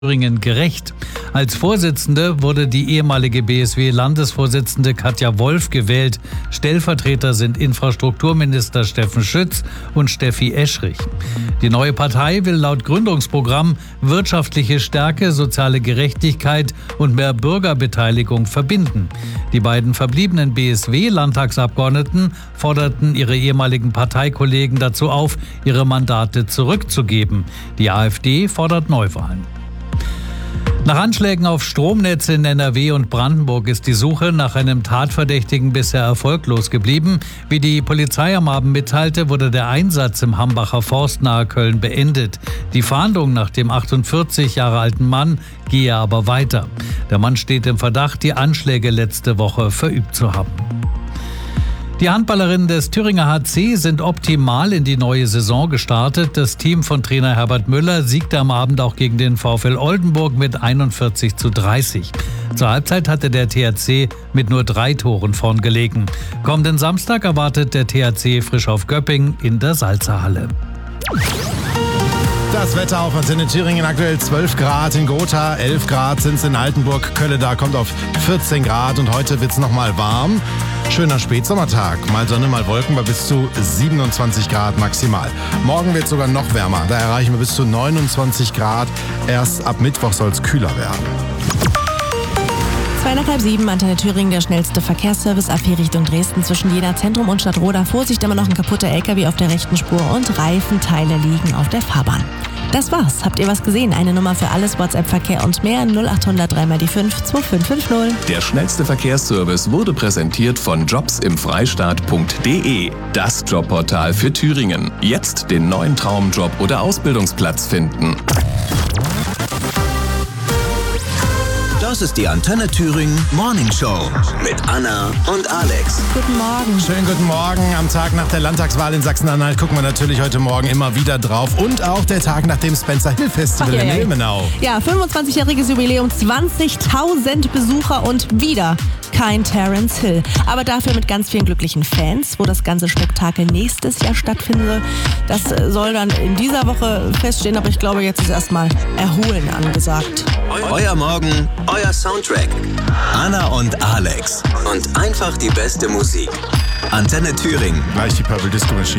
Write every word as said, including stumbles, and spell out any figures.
Thüringen gerecht. Als Vorsitzende wurde die ehemalige B S W-Landesvorsitzende Katja Wolf gewählt. Stellvertreter sind Infrastrukturminister Steffen Schütz und Steffi Eschrich. Die neue Partei will laut Gründungsprogramm wirtschaftliche Stärke, soziale Gerechtigkeit und mehr Bürgerbeteiligung verbinden. Die beiden verbliebenen B S W-Landtagsabgeordneten forderten ihre ehemaligen Parteikollegen dazu auf, ihre Mandate zurückzugeben. Die AfD fordert Neuwahlen. Nach Anschlägen auf Stromnetze in N R W und Brandenburg ist die Suche nach einem Tatverdächtigen bisher erfolglos geblieben. Wie die Polizei am Abend mitteilte, wurde der Einsatz im Hambacher Forst nahe Köln beendet. Die Fahndung nach dem achtundvierzig Jahre alten Mann gehe aber weiter. Der Mann steht im Verdacht, die Anschläge letzte Woche verübt zu haben. Die Handballerinnen des Thüringer H C sind optimal in die neue Saison gestartet. Das Team von Trainer Herbert Müller siegte am Abend auch gegen den VfL Oldenburg mit einundvierzig zu dreißig. Zur Halbzeit hatte der T H C mit nur drei Toren vorn gelegen. Kommenden Samstag erwartet der T H C frisch auf Göppingen in der Salzerhalle. Das Wetter auf Antenne Thüringen, aktuell zwölf Grad in Gotha, elf Grad sind es in Altenburg. Kölle da kommt auf vierzehn Grad und heute wird es nochmal warm. Schöner Spätsommertag, mal Sonne, mal Wolken bei bis zu siebenundzwanzig Grad maximal. Morgen wird es sogar noch wärmer, da erreichen wir bis zu neunundzwanzig Grad. Erst ab Mittwoch soll es kühler werden. Zwei nach halb sieben, Antenne Thüringen, der schnellste Verkehrsservice ab hier Richtung Dresden zwischen Jena Zentrum und Stadtroda. Vorsicht, immer noch ein kaputter L K W auf der rechten Spur und Reifenteile liegen auf der Fahrbahn. Das war's. Habt ihr was gesehen? Eine Nummer für alles, WhatsApp-Verkehr und mehr. null acht hundert drei mal die fünf zwei fünf fünf null. Der schnellste Verkehrsservice wurde präsentiert von jobs im freistaat punkt de. Das Jobportal für Thüringen. Jetzt den neuen Traumjob oder Ausbildungsplatz finden. Das ist die Antenne Thüringen Morning Show mit Anna und Alex. Guten Morgen. Schönen guten Morgen. Am Tag nach der Landtagswahl in Sachsen-Anhalt gucken wir natürlich heute Morgen immer wieder drauf. Und auch der Tag nach dem Spencer Hill Festival Ach, ja, in ja. Ilmenau. Ja, fünfundzwanzigjähriges Jubiläum, zwanzigtausend Besucher und wieder kein Terence Hill. Aber dafür mit ganz vielen glücklichen Fans, wo das ganze Spektakel nächstes Jahr stattfinden soll. Das soll dann in dieser Woche feststehen, aber ich glaube, jetzt ist erstmal Erholen angesagt. Euer Morgen, euer Soundtrack. Anna und Alex. Und einfach die beste Musik. Antenne Thüringen. Gleich die Purple Disco Machine.